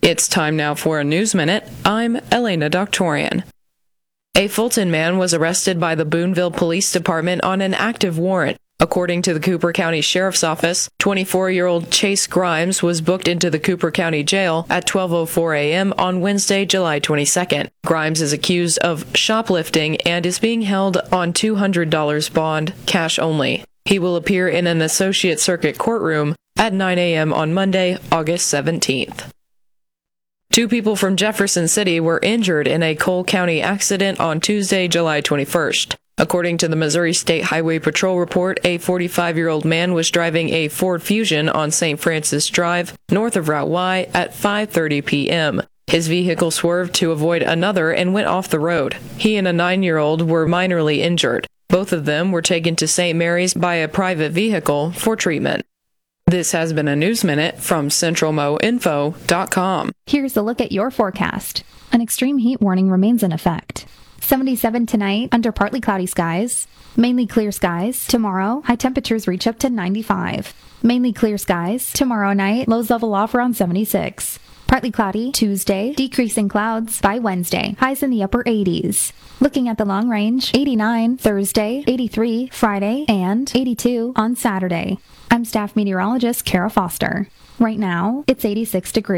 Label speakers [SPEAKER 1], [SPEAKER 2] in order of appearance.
[SPEAKER 1] It's time now for a News Minute. I'm Elena Doctorian. A Fulton man was arrested by the Boonville Police Department on an active warrant. According to the Cooper County Sheriff's Office, 24-year-old Chase Grimes was booked into the Cooper County Jail at 12:04 a.m. on Wednesday, July 22nd. Grimes is accused of shoplifting and is being held on $200 bond, cash only. He will appear in an Associate Circuit courtroom at 9 a.m. on Monday, August 17th. 2 people from Jefferson City were injured in a Cole County accident on Tuesday, July 21st. According to the Missouri State Highway Patrol report, a 45-year-old man was driving a Ford Fusion on St. Francis Drive, north of Route Y, at 5:30 p.m. His vehicle swerved to avoid another and went off the road. He and a 9-year-old were minorly injured. Both of them were taken to St. Mary's by a private vehicle for treatment. This has been a News Minute from CentralMoInfo.com.
[SPEAKER 2] Here's a look at your forecast. An extreme heat warning remains in effect. 77 tonight under partly cloudy skies. Mainly clear skies. Tomorrow, high temperatures reach up to 95. Mainly clear skies. Tomorrow night, lows level off around 76. Partly cloudy Tuesday, decreasing clouds by Wednesday, highs in the upper 80s. Looking at the long range, 89 Thursday, 83 Friday, and 82 on Saturday. I'm staff meteorologist Kara Foster. Right now, it's 86 degrees.